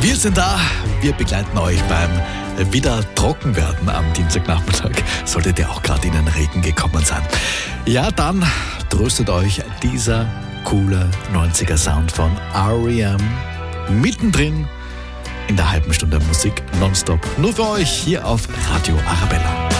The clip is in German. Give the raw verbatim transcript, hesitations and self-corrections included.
Wir sind da, wir begleiten euch beim wieder trocken werden am Dienstagnachmittag. Solltet ihr auch gerade in den Regen gekommen sein. Ja, dann tröstet euch dieser coole neunziger Sound von R E M mittendrin in der halben Stunde Musik nonstop. Nur für euch hier auf Radio Arabella.